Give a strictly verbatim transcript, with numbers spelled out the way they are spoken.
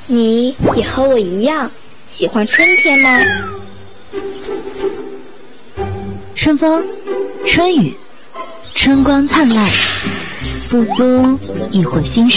你也和我一样喜欢春天吗？ 春风，春雨，春光灿烂，复苏亦或心